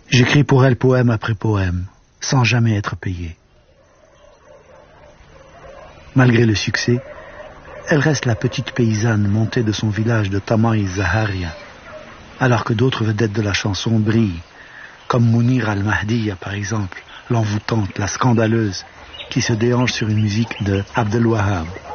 J'écris pour elle poème après poème, sans jamais être payé. Malgré le succès, elle reste la petite paysanne montée de son village de Tamai Zaharia, alors que d'autres vedettes de la chanson brillent, comme Mounir Al-Mahdiya par exemple, l'envoûtante, la scandaleuse, qui se déhanche sur une musique de Abdel Wahab.